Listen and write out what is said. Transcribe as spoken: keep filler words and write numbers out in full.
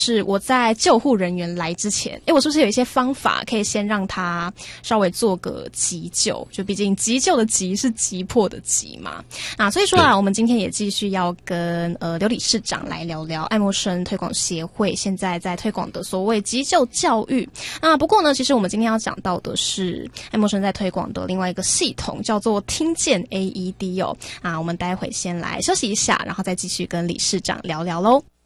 是我在救护人员来之前，诶，我是不是有一些方法可以先让他稍微做个急救？就毕竟急救的急是急迫的急嘛。啊，所以说啊，我们今天也继续要跟呃刘理事长来聊聊爱默生推广协会现在在推广的所谓急救教育。啊，不过呢，其实我们今天要讲到的是爱默生在推广的另外一个系统，叫做听见 A E D 哦。啊，我们待会先来休息一下，然后再继续跟理事长聊聊喽。